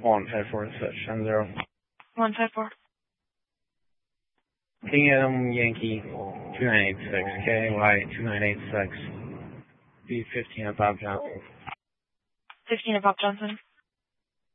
154-0. 154. Kingdom Yankee 2986, KY 2986, B15 at Bob Johnson. 15 at Bob Johnson.